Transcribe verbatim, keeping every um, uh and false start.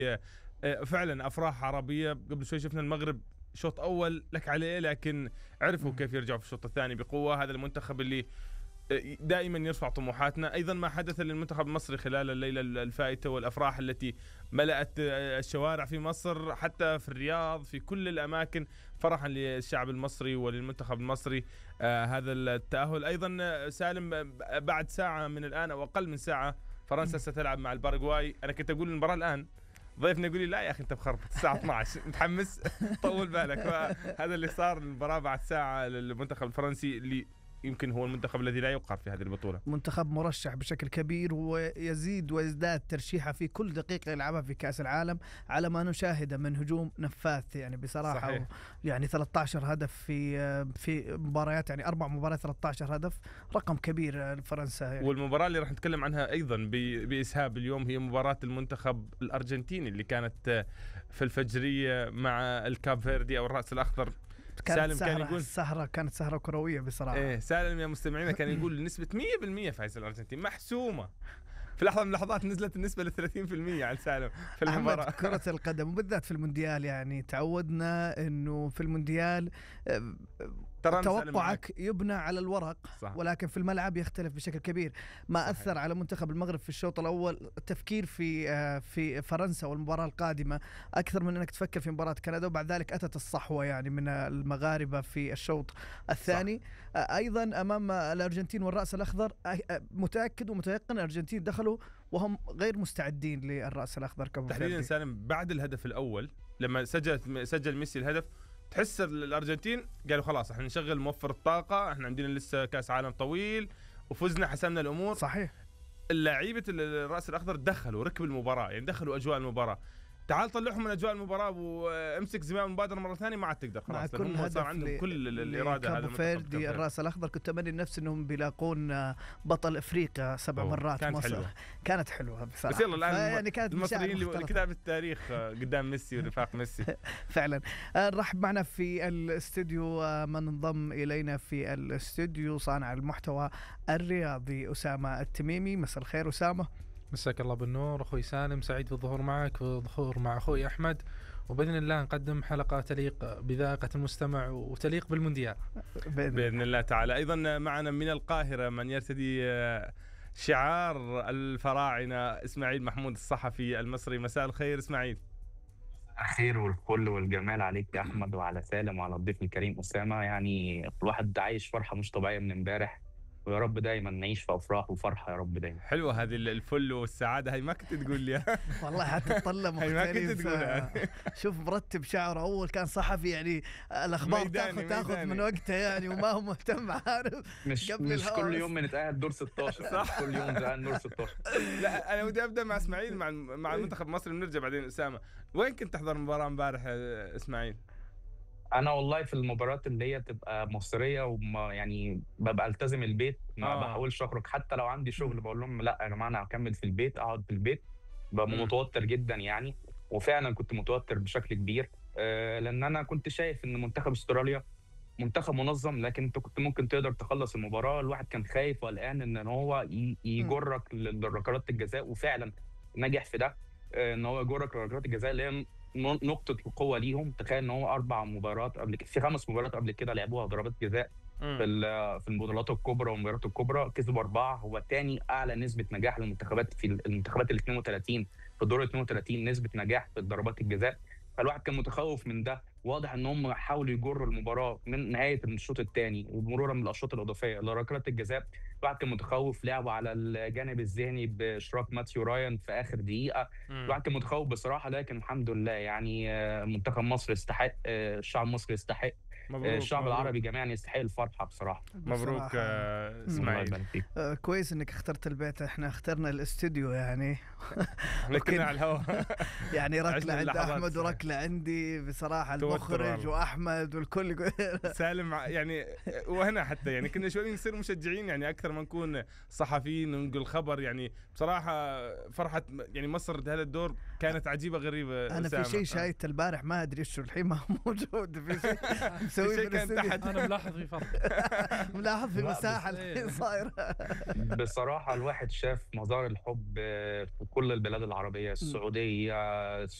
فعلا افراح عربيه. قبل شوي شفنا المغرب شوط اول لك عليه، لكن عرفوا كيف يرجعوا في الشوط الثاني بقوه. هذا المنتخب اللي دائما يرفع طموحاتنا. ايضا ما حدث للمنتخب المصري خلال الليله الفائته والافراح التي ملأت الشوارع في مصر، حتى في الرياض، في كل الاماكن، فرحا للشعب المصري وللمنتخب المصري آه هذا التأهل. ايضا سالم، بعد ساعه من الان او اقل من ساعه فرنسا ستلعب مع الباراغواي. انا كنت اقول المباراه الان، ضيفنا يقول لي لا يا اخي انت بخربط الساعه اثني عشر متحمس طول بالك. هذا اللي صار، المباراه بعد ساعه للمنتخب الفرنسي اللي يمكن هو المنتخب الذي لا يقهر في هذه البطولة. منتخب مرشح بشكل كبير ويزيد ويزداد ترشيحه في كل دقيقة يلعبها في كأس العالم على ما نشاهده من هجوم نفاث يعني بصراحة. صحيح. يعني ثلاثة عشر هدف في في مباريات، يعني أربع مباريات ثلاثة عشر هدف، رقم كبير لفرنسا يعني. والمباراة اللي راح نتكلم عنها أيضا بإسهاب اليوم هي مباراة المنتخب الأرجنتيني اللي كانت في الفجرية مع الكاب فيردي أو الرأس الأخضر. سالم كان يقول سهرة كانت سهرة كروية بصراحة. إيه سالم يا مستمعينا كان يقول نسبة مية بالمية فايز الأرجنتين محسومة. في لحظة من اللحظات نزلت النسبة ل ثلاثين بالمية على سالم في المباراة. كرة القدم وبالذات في المونديال، يعني تعودنا إنه في المونديال توقعك يبنى على الورق صح. ولكن في الملعب يختلف بشكل كبير. ما صحيح. أثر على منتخب المغرب في الشوط الأول التفكير في في فرنسا والمباراة القادمة أكثر من أنك تفكر في مباراة كندا، وبعد ذلك أتت الصحوة يعني من المغاربة في الشوط الثاني صح. أيضا أمام الأرجنتين والرأس الأخضر متأكد ومتيقن الأرجنتين دخلوا وهم غير مستعدين للرأس الأخضر تحديدا. سالم بعد الهدف الأول لما سجل سجل ميسي الهدف، تحس الأرجنتين قالوا خلاص احنا نشغل موفر الطاقة، احنا عندنا لسه كأس عالم طويل وفزنا حسمنا الأمور. صحيح. اللاعيبة الرأس الأخضر دخلوا ركب المباراة، يعني دخلوا أجواء المباراة. تعال طلعهم من أجواء المباراة وامسك زمام المبادرة مرة ثانية ما عاد تقدر خلاص. كل هدف صار عندهم كل الإرادة. هذا فيردي الرأس الأخضر كنت أمني نفسي إنهم بيلاقون بطل إفريقيا سبع مرات. كانت مصر حلوة. كانت حلوة بصراحة. بس يلا الآن يعني كانت المصريين لكتاب التاريخ قدام ميسي ورفاق ميسي. فعلا. نرحب معنا في الاستوديو من انضم إلينا في الاستوديو صانع المحتوى الرياضي أسامة التميمي. مساء الخير أسامة. مساك الله بالنور أخوي سالم، سعيد بالظهور معك والظهور مع أخوي أحمد، وبإذن الله نقدم حلقة تليق بذائقة المستمع وتليق بالمونديال بإذن الله تعالى. أيضا معنا من القاهرة من يرتدي شعار الفراعنة إسماعيل محمود الصحفي المصري. مساء الخير إسماعيل. الخير والفل والجمال عليك يا أحمد وعلى سالم وعلى الضيف الكريم أسامة. يعني الواحد عايش فرحة مش طبيعية من امبارح، ويا رب دايما نعيش في افراح وفرحه يا رب دايما. حلوه هذه الفل والسعاده، هي ما كنت تقول لي والله حتى تطلع مختلف. شوف مرتب شعره، اول كان صحفي يعني الاخبار تاخذ تاخذ من وقته يعني وما هو مهتم عارف. مش قبل مش كل يوم بنتقاعد دور ستاشر صح. كل يوم بنتقاعد دور ستاشر. لا انا ودي ابدا مع اسماعيل مع مع المنتخب المصري ونرجع بعدين اسامه. وين كنت تحضر المباراه امبارح اسماعيل؟ انا والله في المباريات اللي هي تبقى مصريه وما يعني ببقى التزم البيت، ما آه. بحاولش اخرج حتى لو عندي شغل. بقول لهم لا يا جماعه انا هكمل في البيت، اقعد في البيت. ببقى متوتر جدا يعني، وفعلا كنت متوتر بشكل كبير آه لان انا كنت شايف ان منتخب استراليا منتخب منظم، لكن انت كنت ممكن تقدر تخلص المباراه. الواحد كان خايف وقلقان ان هو يجرك لركلات الجزاء، وفعلا نجح في ده آه ان هو يجرك لركلات الجزاء اللي هي نقطة القوة ليهم. تخيل ان هو اربع مباريات قبل كده، في خمس مباريات قبل كده لعبوها ضربات جزاء في في البطولات الكبرى والمباريات الكبرى، كسبوا اربعة. هو تاني اعلى نسبة نجاح للمنتخبات في المنتخبات ال اثنين وثلاثين في الدور اثنين وثلاثين نسبة نجاح في ضربات الجزاء. فالواحد كان متخوف من ده. واضح ان هم حاولوا يجروا المباراة من نهاية الشوط الثاني ومرورا من الاشواط الاضافية لركلات الجزاء. الواحد كان متخوف، لعبوا على الجانب الذهني باشراك ماتيو رايان في اخر دقيقة. الواحد كان متخوف بصراحة، لكن الحمد لله يعني منتخب مصر يستحق، الشعب المصري يستحق، مبروك الشعب مبروك. العربي جميعا يستحق الفرحة بصراحة. مبروك اسماعيل. آه كويس انك اخترت البيت، احنا اخترنا الاستوديو يعني احنا كنا على الهواء يعني ركله عند احمد وركله عندي بصراحه، المخرج واحمد والكل سالم يعني. وهنا حتى يعني كنا شوي نصير مشجعين يعني اكثر ما نكون صحفيين وننقل خبر. يعني بصراحه فرحه يعني مصر هذا الدور كانت عجيبه غريبه. انا في شيء شايت البارح ما ادري ايش الحين ما موجود في شيء مسوي شيء كان تحت. انا ملاحظ في فرق ملاحظ في مساحه الحين صايره. بصراحه الواحد شاف مظاهر الحب في كل البلاد العربيه، السعوديه،